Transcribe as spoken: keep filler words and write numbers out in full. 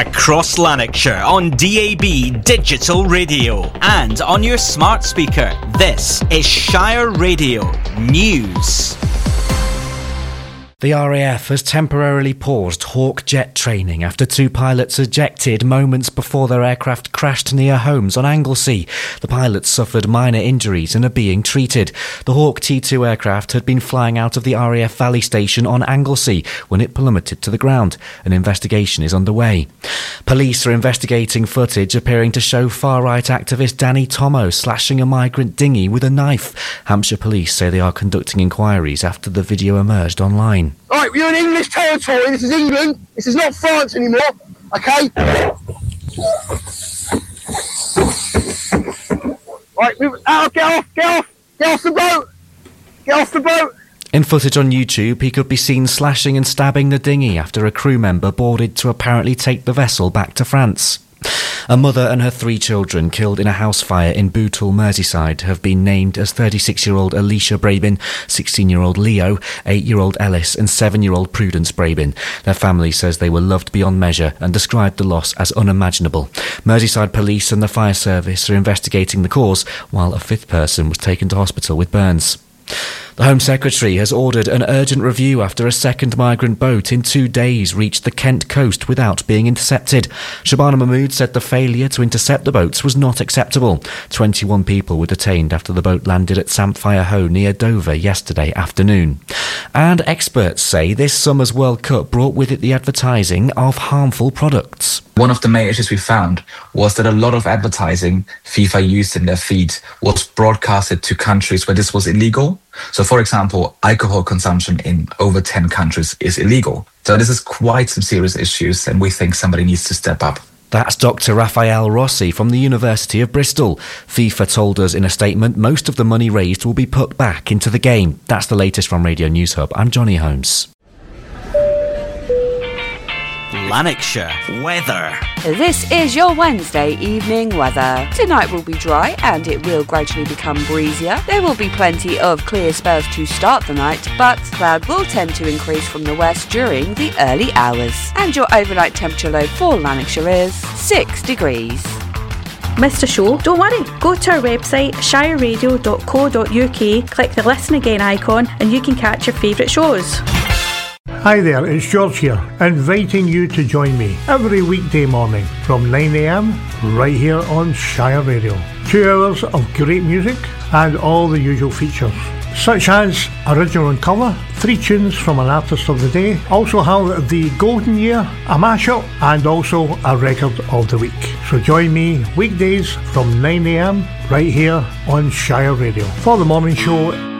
Across Lanarkshire on D A B Digital Radio and on your smart speaker. This is Shire Radio News. The R A F has temporarily paused Hawk jet training after two pilots ejected moments before their aircraft crashed near homes on Anglesey. The pilots suffered minor injuries and are being treated. The Hawk T two aircraft had been flying out of the R A F Valley Station on Anglesey when it plummeted to the ground. An investigation is underway. Police are investigating footage appearing to show far-right activist Danny Tomo slashing a migrant dinghy with a knife. Hampshire police say they are conducting inquiries after the video emerged online. Right, we're in English territory. This is England. This is not France anymore. Okay? Right, move out. Get off. Get off. Get off the boat. Get off the boat. In footage on YouTube, he could be seen slashing and stabbing the dinghy after a crew member boarded to apparently take the vessel back to France. A mother and her three children killed in a house fire in Bootle, Merseyside, have been named as thirty-six-year-old Alicia Brabin, sixteen-year-old Leo, eight-year-old Ellis and seven-year-old Prudence Brabin. Their family says they were loved beyond measure and described the loss as unimaginable. Merseyside Police and the fire service are investigating the cause, while a fifth person was taken to hospital with burns. The Home Secretary has ordered an urgent review after a second migrant boat in two days reached the Kent coast without being intercepted. Shabana Mahmood said the failure to intercept the boats was not acceptable. twenty-one people were detained after the boat landed at Samphire Hoe near Dover yesterday afternoon. And experts say this summer's World Cup brought with it the advertising of harmful products. One of the main issues we found was that a lot of advertising FIFA used in their feed was broadcasted to countries where this was illegal. So, for example, alcohol consumption in over ten countries is illegal. So this is quite some serious issues, and we think somebody needs to step up. That's Doctor Raphael Rossi from the University of Bristol. FIFA told us in a statement most of the money raised will be put back into the game. That's the latest from Radio News Hub. I'm Johnny Holmes. Lanarkshire weather. This is your Wednesday evening weather. Tonight will be dry and it will gradually become breezier. There will be plenty of clear spells to start the night, but cloud will tend to increase from the west during the early hours. And your overnight temperature low for Lanarkshire is six degrees. Missed a show? Don't worry. Go to our website shire radio dot co dot uk, click the listen again icon and you can catch your favourite shows. Hi there, it's George here, inviting you to join me every weekday morning from nine a m right here on Shire Radio. Two hours of great music and all the usual features, such as Original and Cover, three tunes from an artist of the day, also have the Golden Year, a mashup, and also a record of the week. So join me weekdays from nine a m right here on Shire Radio. For the morning show,